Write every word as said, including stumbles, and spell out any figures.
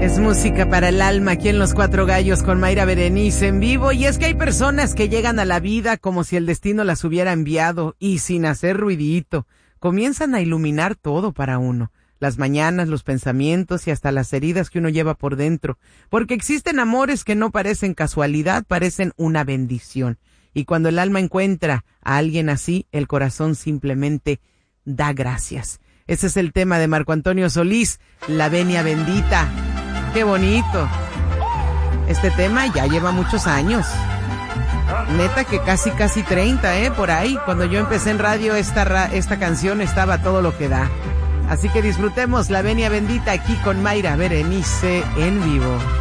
Es música para el alma aquí en Los Cuatro Gallos con Mayra Berenice en vivo. Y es que hay personas que llegan a la vida como si el destino las hubiera enviado y sin hacer ruidito, comienzan a iluminar todo para uno. Las mañanas, los pensamientos y hasta las heridas que uno lleva por dentro. Porque existen amores que no parecen casualidad, parecen una bendición. Y cuando el alma encuentra a alguien así, el corazón simplemente da gracias. Ese es el tema de Marco Antonio Solís, La Venia Bendita. ¡Qué bonito! Este tema ya lleva muchos años. Neta que casi, casi treinta, ¿eh? Por ahí. Cuando yo empecé en radio, esta, ra- esta canción estaba a todo lo que da. Así que disfrutemos La Venia Bendita aquí con Mayra Berenice en vivo.